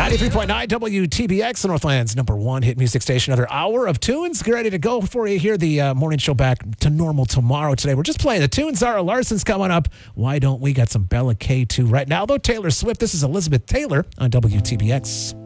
93.9 WTBX, the Northland's #1 hit music station. Another hour of tunes. Get ready to go for you here. The morning show back to normal tomorrow. Today, we're just playing the tunes. Zara Larson's coming up. Why don't we got some Bella K2 right now, though? Taylor Swift. This is Elizabeth Taylor on WTBX.